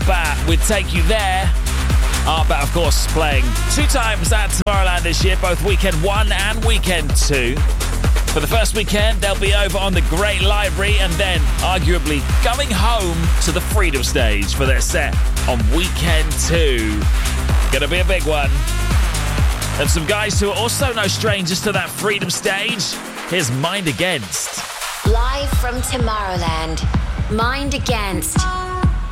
Artbat with Take You There. Artbat, of course, playing 2 times at Tomorrowland this year, both Weekend 1 and Weekend 2. For the first weekend, they'll be over on the Great Library and then, arguably, going home to the Freedom Stage for their set on Weekend 2. Gonna be a big one. And some guys who are also no strangers to that Freedom Stage. Here's Mind Against. Live from Tomorrowland, Mind Against.